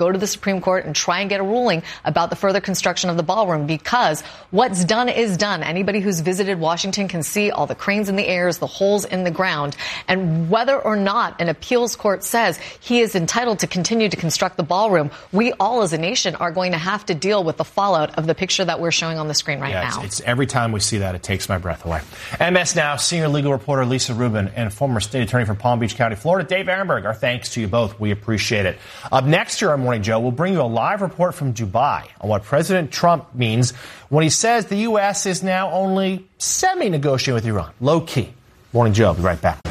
go to the Supreme Court and try and get a ruling about the further construction of the ballroom, because what's done is done. Anybody who's visited Washington can see all the cranes in the airs, the holes in the ground. And whether or not an appeals court says he is entitled to continue to construct the ballroom, we all as a nation are going to have to deal with the fallout of the picture that we're showing on the screen right now. It's every time we see that, it takes my breath away. MS Now senior legal reporter Lisa Rubin and former state attorney from Palm Beach County, Florida, Dave Ehrenberg. Our thanks to you both. We appreciate it. Up next here on Morning Joe, we'll bring you a live report from Dubai on what President Trump means when he says the U.S. is now only semi-negotiating with Iran. Low key. Morning Joe. I'll be right back.